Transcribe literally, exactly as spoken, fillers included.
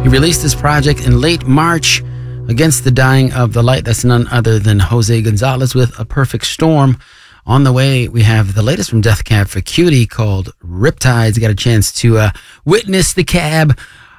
He released this project in late March against the dying of the light. That's none other than Jose Gonzalez with A Perfect Storm. On the way, we have the latest from Death Cab for Cutie called Riptides. Got a chance to uh, witness the Cab